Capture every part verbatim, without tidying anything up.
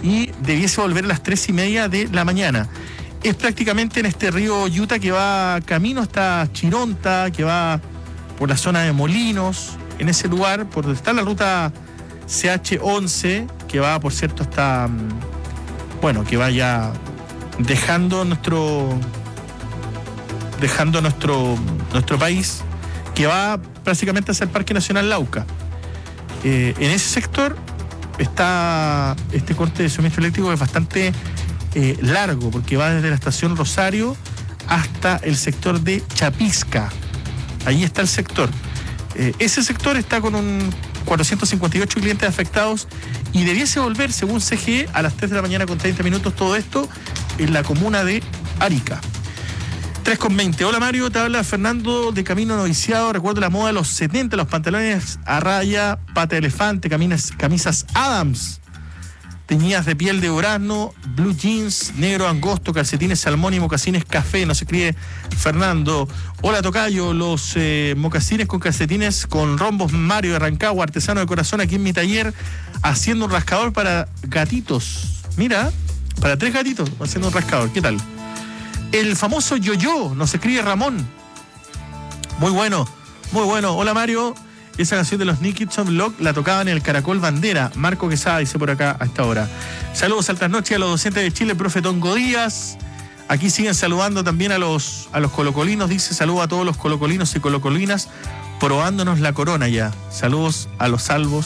y debiese volver a las tres y media de la mañana. Es prácticamente en este río Utah que va camino hasta Chironta, que va por la zona de Molinos, en ese lugar, por donde está la ruta C H once, que va, por cierto, hasta, bueno, que vaya dejando nuestro, dejando nuestro, nuestro país, que va prácticamente hacia el Parque Nacional Lauca. Eh, en ese sector está este corte de suministro eléctrico, que es bastante eh, largo, porque va desde la estación Rosario hasta el sector de Chapisca. Ahí está el sector. Eh, ese sector está con un cuatrocientos cincuenta y ocho clientes afectados y debiese volver, según C G E, a las tres de la mañana con treinta minutos, todo esto en la comuna de Arica. tres con veinte. Hola Mario, te habla Fernando de Camino Noviciado. Recuerdo la moda de los setenta, los pantalones a raya, pata de elefante, camisas, camisas Adams, teñidas de piel de durazno, blue jeans, negro angosto, calcetines salmón y mocasines café. Nos escribe Fernando. Hola tocayo, los eh, mocasines con calcetines con rombos Mario de Rancagua, artesano de corazón, aquí en mi taller, haciendo un rascador para gatitos. Mira, para tres gatitos, haciendo un rascador. ¿Qué tal? El famoso yo-yo, nos escribe Ramón. Muy bueno, muy bueno. Hola Mario, esa canción de los New Kids on the Block la tocaban en el Caracol Bandera. Marco Quesada dice por acá a esta hora. Saludos altas noches a los docentes de Chile, el profe Tongo Díaz. Aquí siguen saludando también a los, a los colocolinos. Dice saludos a todos los colocolinos y colocolinas probándonos la corona ya. Saludos a los salvos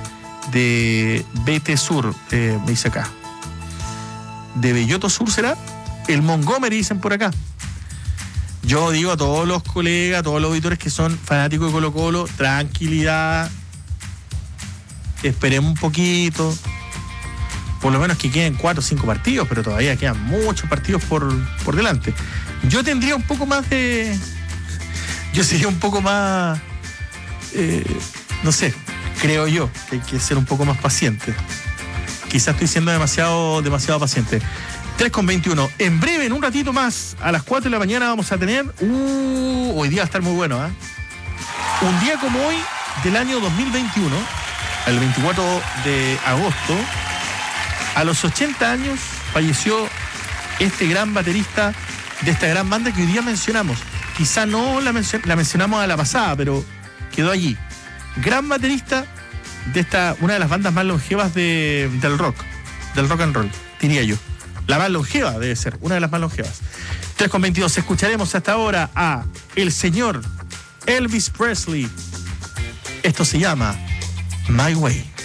de B T Sur, eh, me dice acá. ¿De Belloto Sur será? El Montgomery, dicen por acá. Yo digo a todos los colegas, a todos los auditores que son fanáticos de Colo Colo, tranquilidad, esperemos un poquito, por lo menos que queden cuatro o cinco partidos, pero todavía quedan muchos partidos por, por delante. Yo tendría un poco más de... Yo sería un poco más... Eh, no sé, creo yo que hay que ser un poco más paciente. Quizás estoy siendo demasiado, demasiado paciente. tres con veintiuno. En breve, en un ratito más, a las cuatro de la mañana vamos a tener... Uh, hoy día va a estar muy bueno, ¿eh? Un día como hoy del año dos mil veintiuno, el veinticuatro de agosto, a los ochenta años falleció este gran baterista de esta gran banda que hoy día mencionamos. Quizá no la, mencio- la mencionamos a la pasada, pero quedó allí. Gran baterista de esta, una de las bandas más longevas de, del rock, del rock and roll, diría yo. La más longeva debe ser, una de las más longevas. tres con veintidós, escucharemos hasta ahora a el señor Elvis Presley. Esto se llama My Way.